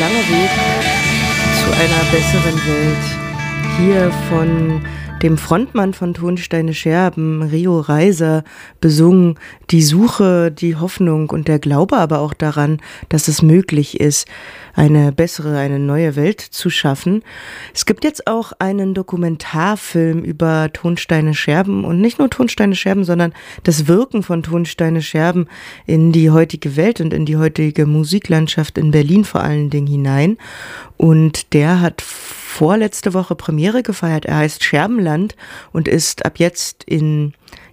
langer Weg zu einer besseren Welt. Hier von dem Frontmann von Tonsteine Scherben, Rio Reiser, besungen die Suche, die Hoffnung und der Glaube aber auch daran, dass es möglich ist, eine bessere, eine neue Welt zu schaffen. Es gibt jetzt auch einen Dokumentarfilm über Tonsteine Scherben und nicht nur Tonsteine Scherben, sondern das Wirken von Tonsteine Scherben in die heutige Welt und in die heutige Musiklandschaft in Berlin vor allen Dingen hinein. Und der hat vorletzte Woche Premiere gefeiert. Er heißt Scherbenland und ist ab jetzt in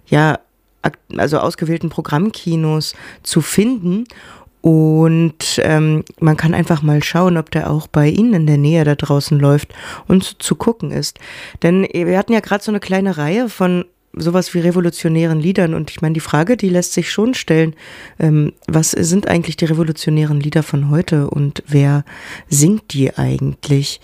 ausgewählten Programmkinos zu finden. Und man kann einfach mal schauen, ob der auch bei Ihnen in der Nähe da draußen läuft und zu gucken ist. Denn wir hatten ja gerade so eine kleine Reihe von sowas wie revolutionären Liedern und ich meine, die Frage, die lässt sich schon stellen, was sind eigentlich die revolutionären Lieder von heute und wer singt die eigentlich?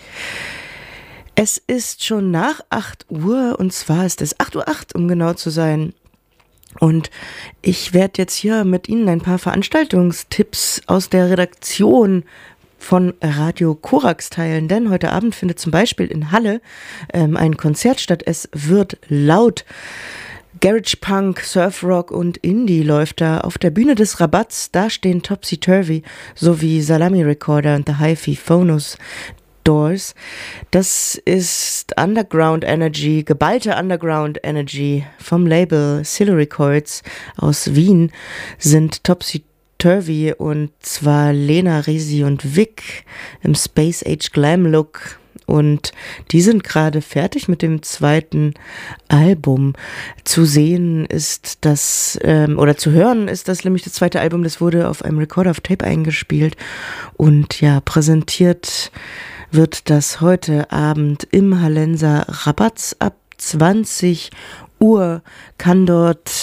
Es ist schon nach 8 Uhr und zwar ist es 8:08 Uhr, um genau zu sein. Und ich werde jetzt hier mit Ihnen ein paar Veranstaltungstipps aus der Redaktion von Radio Korax teilen, denn heute Abend findet zum Beispiel in Halle ein Konzert statt. Es wird laut. Garage Punk, Surf Rock und Indie läuft da. Auf der Bühne des Rabatts, da stehen Topsy Turvy sowie Salami Recorder und The Hi-Fi Phonos Doors. Das ist Underground Energy, geballte Underground Energy vom Label Silo Records aus Wien sind Topsy Turvy und zwar Lena, Resi und Vic im Space Age Glam Look. Und die sind gerade fertig mit dem zweiten Album. Zu sehen ist das, oder zu hören ist das nämlich das zweite Album, das wurde auf einem Recorder of Tape eingespielt und ja, präsentiert wird das heute Abend im Hallenser Rabatz ab 20 Uhr kann dort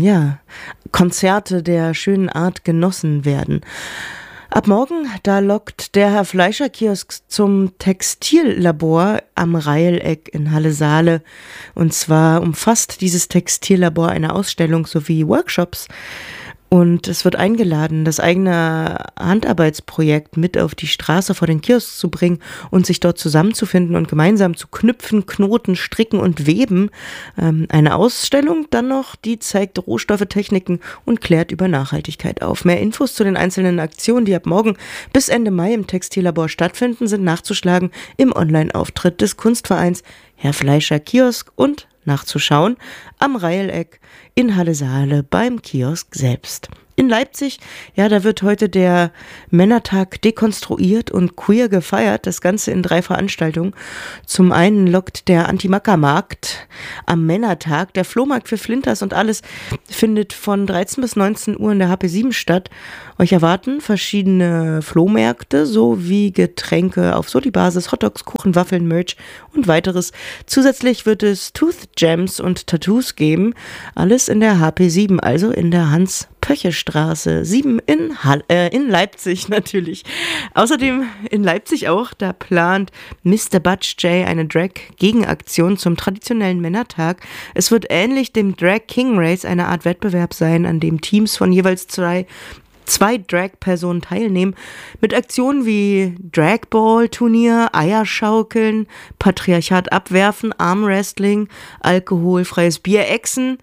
Konzerte der schönen Art genossen werden. Ab morgen, da lockt der Herr Fleischer Kiosk zum Textillabor am Reileck in Halle-Saale. Und zwar umfasst dieses Textillabor eine Ausstellung sowie Workshops. Und es wird eingeladen, das eigene Handarbeitsprojekt mit auf die Straße vor den Kiosk zu bringen und sich dort zusammenzufinden und gemeinsam zu knüpfen, knoten, stricken und weben. Eine Ausstellung dann noch, die zeigt Rohstoffe, Techniken und klärt über Nachhaltigkeit auf. Mehr Infos zu den einzelnen Aktionen, die ab morgen bis Ende Mai im Textillabor stattfinden, sind nachzuschlagen im Online-Auftritt des Kunstvereins Herr Fleischer Kiosk und nachzuschauen am Reileck in Halle-Saale beim Kiosk selbst. In Leipzig, ja, da wird heute der Männertag dekonstruiert und queer gefeiert, das Ganze in 3 Veranstaltungen. Zum einen lockt der Anti-Macker-Markt am Männertag, der Flohmarkt für Flinters und alles findet von 13 bis 19 Uhr in der HP7 statt. Euch erwarten verschiedene Flohmärkte sowie Getränke auf Soli-Basis, Hotdogs, Kuchen, Waffeln, Merch und weiteres. Zusätzlich wird es Tooth Jams und Tattoos geben, alles in der HP7, also in der Hans-Pöche-Straße 7 in Leipzig natürlich. Außerdem in Leipzig auch, da plant Mr. Butch J eine Drag-Gegenaktion zum traditionellen Männertag. Es wird ähnlich dem Drag King Race eine Art Wettbewerb sein, an dem Teams von jeweils zwei Drag-Personen teilnehmen, mit Aktionen wie Dragball-Turnier, Eierschaukeln, Patriarchat abwerfen, Armwrestling, alkoholfreies Bier, Echsen.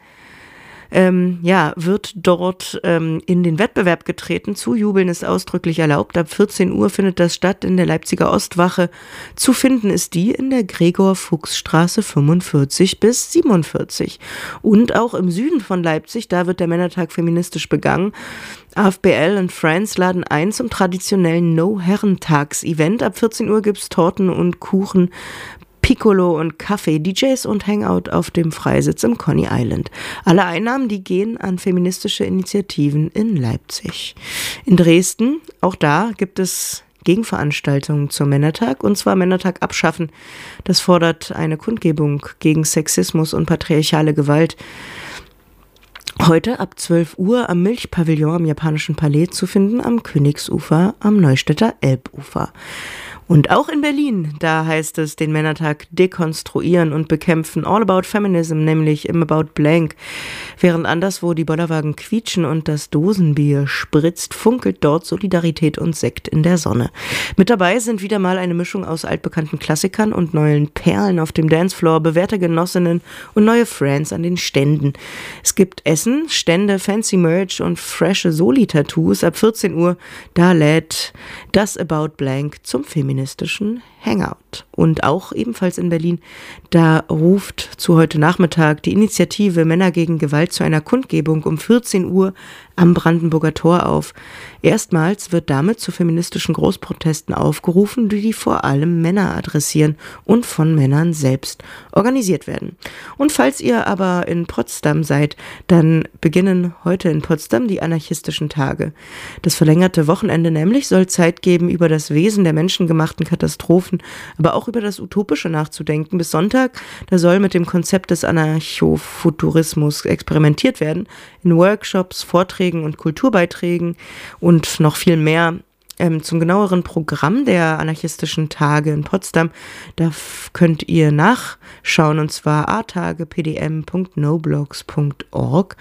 Wird dort in den Wettbewerb getreten. Zujubeln ist ausdrücklich erlaubt. Ab 14 Uhr findet das statt in der Leipziger Ostwache. Zu finden ist die in der Gregor-Fuchs-Straße 45 bis 47. Und auch im Süden von Leipzig, da wird der Männertag feministisch begangen. AFBL und Friends laden ein zum traditionellen No-Herrentags-Event. Ab 14 Uhr gibt's Torten und Kuchen, Piccolo und Kaffee, DJs und Hangout auf dem Freisitz im Coney Island. Alle Einnahmen, die gehen an feministische Initiativen in Leipzig. In Dresden, auch da gibt es Gegenveranstaltungen zum Männertag, und zwar Männertag abschaffen. Das fordert eine Kundgebung gegen Sexismus und patriarchale Gewalt. Heute ab 12 Uhr am Milchpavillon am Japanischen Palais zu finden, am Königsufer, am Neustädter Elbufer. Und auch in Berlin, da heißt es, den Männertag dekonstruieren und bekämpfen. All About Feminism, nämlich im About Blank. Während anderswo die Bollerwagen quietschen und das Dosenbier spritzt, funkelt dort Solidarität und Sekt in der Sonne. Mit dabei sind wieder mal eine Mischung aus altbekannten Klassikern und neuen Perlen auf dem Dancefloor, bewährte Genossinnen und neue Friends an den Ständen. Es gibt Essen, Stände, fancy Merch und frische Soli-Tattoos. Ab 14 Uhr, da lädt das About Blank zum feministischen Hangout. Und auch ebenfalls in Berlin, da ruft zu heute Nachmittag die Initiative Männer gegen Gewalt zu einer Kundgebung um 14 Uhr am Brandenburger Tor auf. Erstmals wird damit zu feministischen Großprotesten aufgerufen, die vor allem Männer adressieren und von Männern selbst organisiert werden. Und falls ihr aber in Potsdam seid, dann beginnen heute in Potsdam die anarchistischen Tage. Das verlängerte Wochenende nämlich soll Zeit geben, über das Wesen der menschengemachten Katastrophen, aber auch über das Utopische nachzudenken. Bis Sonntag, da soll mit dem Konzept des Anarchofuturismus experimentiert werden, in Workshops, Vorträgen und Kulturbeiträgen und noch viel mehr. Zum genaueren Programm der anarchistischen Tage in Potsdam, da könnt ihr nachschauen, und zwar atagepdm.noblogs.org,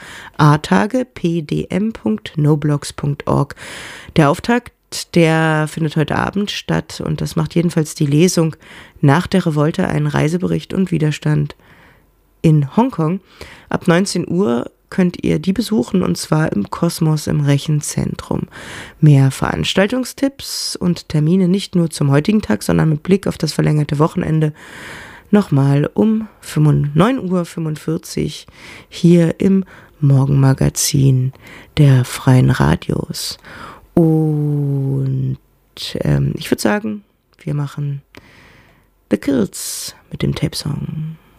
atagepdm.noblogs.org. Der Auftakt, der findet heute Abend statt und das macht jedenfalls die Lesung nach der Revolte, ein Reisebericht und Widerstand in Hongkong. Ab 19 Uhr könnt ihr die besuchen, und zwar im Kosmos im Rechenzentrum. Mehr Veranstaltungstipps und Termine nicht nur zum heutigen Tag, sondern mit Blick auf das verlängerte Wochenende nochmal um 9:45 Uhr hier im Morgenmagazin der Freien Radios. Und ich würde sagen, wir machen The Kills mit dem Tape-Song.